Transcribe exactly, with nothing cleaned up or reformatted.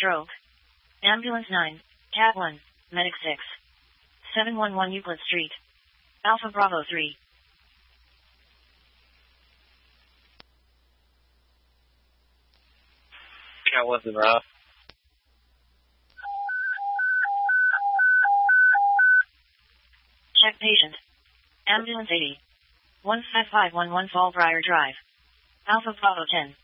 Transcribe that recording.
stroke. Ambulance nine, Cat one, Medic six. seven one one Euclid Street. Alpha Bravo three. Cat one's in route. Check patient. Ambulance eighty. one five five one one Fallbriar Drive. Alpha Bravo ten.